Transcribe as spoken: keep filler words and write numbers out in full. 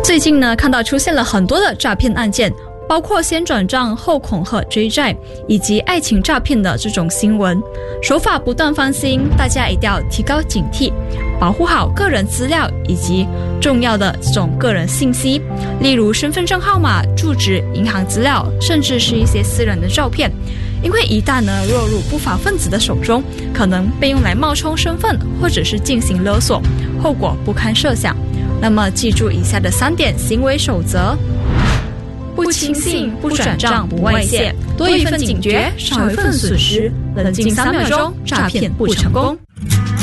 最近呢，看到出现了很多的诈骗案件，包括先转账后恐吓追债，以及爱情诈骗的这种新闻，手法不断翻新，大家一定要提高警惕，保护好个人资料以及重要的这种个人信息，例如身份证号码、住址、银行资料，甚至是一些私人的照片。因为一旦呢落入不法分子的手中，可能被用来冒充身份，或者是进行勒索，后果不堪设想。那么记住以下的三点行为守则：不轻信、不转账、不外泄，多一份警觉，少一份损失。冷静三秒钟，诈骗不成功。